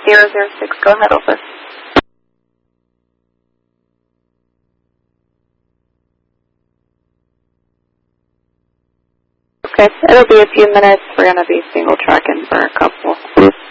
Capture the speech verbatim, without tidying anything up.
zero zero six, go ahead, over. Okay, it'll be a few minutes. We're going to be single tracking for a couple.